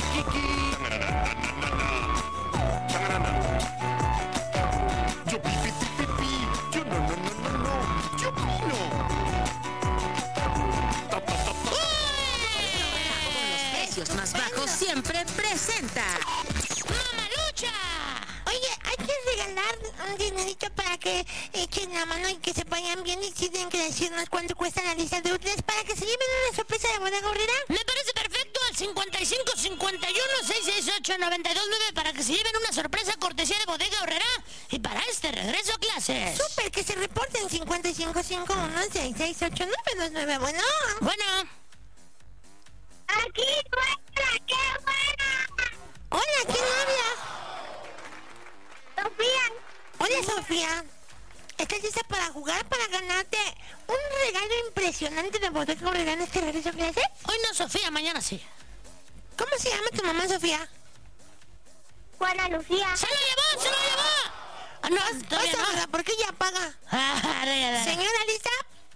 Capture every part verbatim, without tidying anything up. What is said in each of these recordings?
kiki. Yo pi pi pi pi pi. Yo no no no no no. Yo pino. Ta ta ta ta. Los precios más bajos siempre presenta Mamalucha. Oye, hay que regalar un dinerito para que echen la mano y que se vayan bien y tienen que decirnos cuánto cuesta la lista de útiles para que se lleven una sorpresa de Bodega Aurrera. Me parece perfecto al cincuenta y cinco cincuenta y uno seiscientos sesenta y ocho noventa y dos nueve para que se lleven una sorpresa cortesía de Bodega Aurrera y para este regreso a clases. Súper, que se reporten cincuenta y cinco cincuenta y uno sesenta y seis ocho nueve dos nueve. Bueno. Bueno. Aquí encuentra, qué buena. Hola, ¿quién habla? Sofía. Hola, Sofía. ¿Estás lista para jugar, para ganarte un regalo impresionante de Bodega Aurrera en este regreso a clases? Hoy no, Sofía, mañana sí. ¿Cómo se llama tu mamá, Sofía? Juana Lucía. ¡Se lo llevó, se lo llevó! Ah, no, todavía Pásame, no. ¿por qué ya paga? Ah, dale, dale. Señora, ¿lista?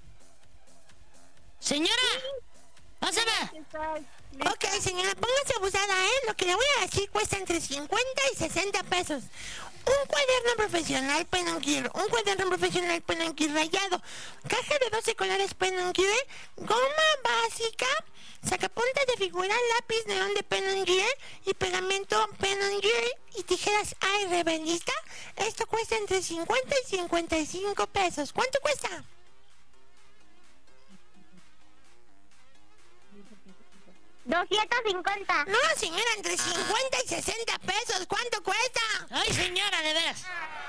Señora, pásame. Ok, señora, póngase abusada, ¿eh? Lo que le voy a decir cuesta entre cincuenta y sesenta pesos. Un cuaderno profesional Pen and Gear, un cuaderno profesional Pen and Gear rayado, caja de doce colores Pen and Gear, goma básica, sacapuntas de figura, lápiz neón de Pen and Gear y pegamento Pen and Gear y tijeras A R B, ¿lista? Esto cuesta entre cincuenta y cincuenta y cinco pesos. ¿Cuánto cuesta? doscientos cincuenta. No, señora, entre cincuenta y sesenta pesos. ¿Cuánto cuesta? Ay, señora, de veras.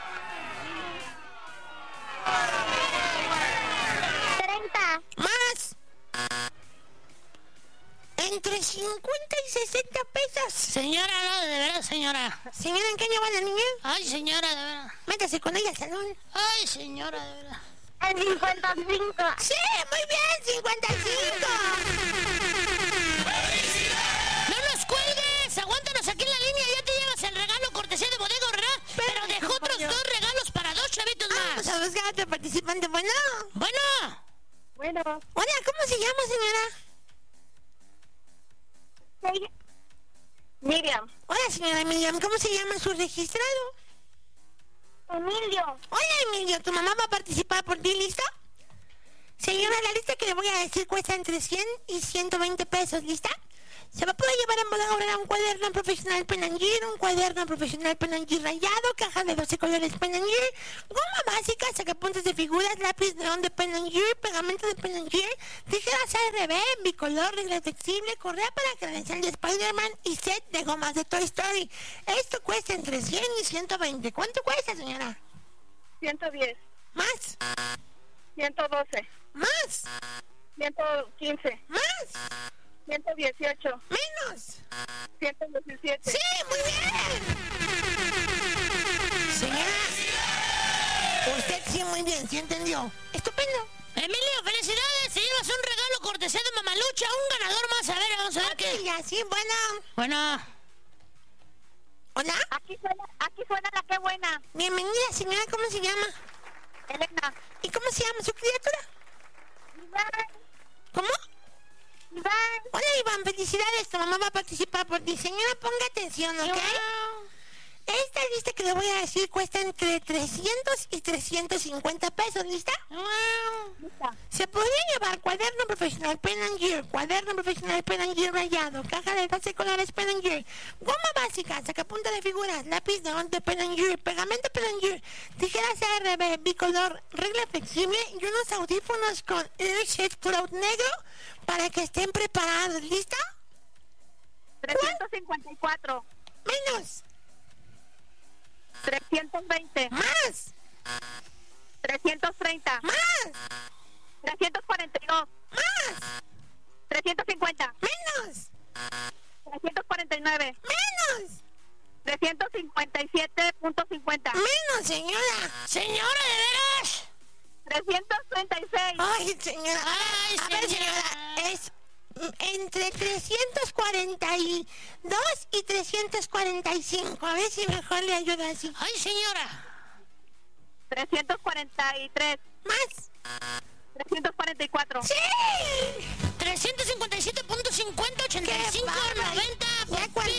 treinta. Más. Entre cincuenta y sesenta pesos. Señora, no, de veras, señora. Señora, ¿en qué año va la niña? Ay, señora, de veras. Métase con ella al salón. Ay, señora, de veras. El cincuenta y cinco. Sí, muy bien, cincuenta y cinco. ¡No nos cuelgues! Aguántanos aquí en la línea, ya te llevas el regalo cortesía de Bodega Aurrera, pero dejó otros dos regalos para dos chavitos Vamos más. a buscar a otro participante. Bueno. Bueno. Bueno. Hola, ¿cómo se llama, señora? Sí. Miriam. Hola, señora Miriam, ¿cómo se llama su registrado? Emilio. Hola, Emilio, ¿tu mamá va a participar por ti, lista? Señora, la lista que le voy a decir cuesta entre cien y ciento veinte pesos, ¿lista? Se va a poder llevar en Bodega Aurrera un cuaderno profesional Pen and Gear, un cuaderno profesional Pen and Gear rayado, caja de doce colores Pen and Gear, goma básica, sacapuntas de figuras, lápiz neón de Pen and Gear, pegamento de Pen and Gear, tijeras A R B, bicolor, regla flexible, correa para credencial de Spider-Man y set de gomas de Toy Story. Esto cuesta entre cien y ciento veinte. ¿Cuánto cuesta, señora? ciento diez. Más, ciento doce. más, ciento quince. más, ciento dieciocho. menos. ciento diecisiete. ¡Sí, muy bien! Señora, usted sí, muy bien, ¿sí entendió? Estupendo. Emilio, felicidades, te llevas un regalo cortesía de Mamalucha, un ganador más. A ver, vamos a ver qué. Y así, bueno. Bueno. ¿Hola? Aquí suena, aquí suena la que buena. Bienvenida, señora, ¿cómo se llama? Elena. ¿Y cómo se llama su criatura? Iván. ¿Cómo? Iván. Hola, Iván, felicidades, tu mamá va a participar por ti. Señora, ponga atención, ¿ok? Esta lista que le voy a decir cuesta entre trescientos y trescientos cincuenta pesos, ¿lista? Lista. Se podría llevar cuaderno profesional Pen and Gear, cuaderno profesional Pen and Gear rayado, caja de doce colores Pen and Gear, goma básica, sacapunta de figuras, lápiz de once Pen and Gear, pegamento Pen and Gear, tijeras A R B, bicolor, regla flexible y unos audífonos con Earshade Cloud negro para que estén preparados, ¿lista? trescientos cincuenta y cuatro. Menos, trescientos veinte. más, trescientos treinta. más, trescientos cuarenta y dos. más, trescientos cincuenta. menos, trescientos cuarenta y nueve. menos, trescientos cincuenta y siete punto cincuenta. menos, señora. Señora, ¿de veras? trescientos treinta y seis. Ay, señora. Ay, a ver, señora. señora, es entre trescientos cuarenta y dos y trescientos cuarenta y cinco. A ver si mejor le ayuda así. Ay, señora. trescientos cuarenta y tres. Más. trescientos cuarenta y cuatro. ¡Sí! trescientos cincuenta y siete punto cincuenta ochenta y cinco ¡Qué bárbaro! noventa Ya cuando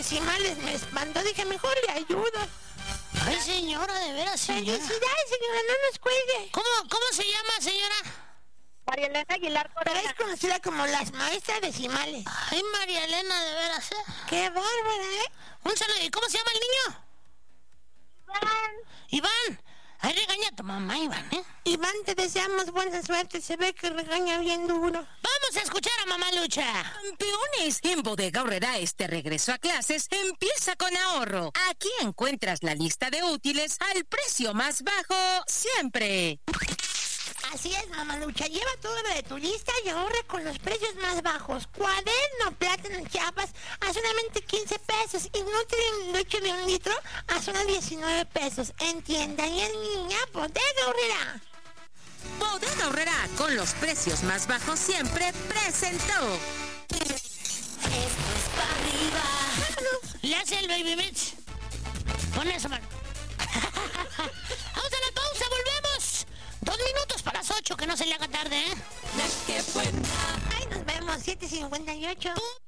decimales me espantó. Dije, mejor le ayudo. Ay, señora, de veras, señora. Felicidades, señora, no nos cuelgue. ¿Cómo, cómo se llama, señora? María Elena Aguilar Pero Corona. es conocida como las maestras decimales. Ay, María Elena, de veras, ¿eh? Qué bárbara, ¿eh? Un saludo. ¿Y cómo se llama el niño? Iván. Iván. Ay, regaña a tu mamá, Iván, ¿eh? Iván, te deseamos buena suerte. Se ve que regaña bien duro. Vamos a escuchar a Mamá Lucha. Campeones, en Bodega Aurrerá este regreso a clases empieza con ahorro. Aquí encuentras la lista de útiles al precio más bajo siempre. Así es, Mamalucha. Lleva todo lo de tu lista y ahorra con los precios más bajos. Cuaderno plátano en Chiapas a solamente quince pesos. Y Nutri leche de un litro a solo diecinueve pesos. En tienda y en línea, Bodega Aurrerá. Bodega Aurrerá, con los precios más bajos siempre, presentó. Le hace el Baby Mitch. Pon eso, mano. Vamos a la pausa, volvemos. Dos minutos para las ocho, que no se le haga tarde, ¿eh? Ay, nos vemos, siete cincuenta y ocho.